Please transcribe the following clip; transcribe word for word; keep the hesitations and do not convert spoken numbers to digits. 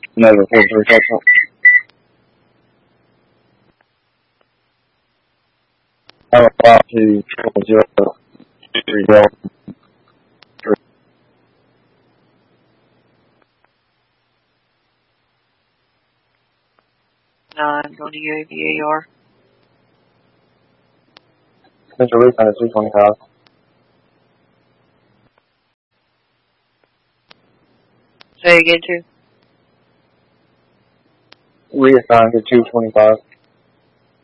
Another four three touchdown. I'm about to triple zero three zero. Nine, going to U A V A R. Mister Luke on a two twenty-five. Say again, too. Reassigned to two twenty-five.